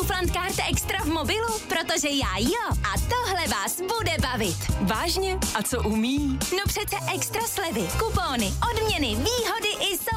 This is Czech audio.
Kaufland Card Extra v mobilu? Protože já jo. A tohle vás bude bavit. Vážně? A co umí? No přece extra slevy, kupóny, odměny, výhody i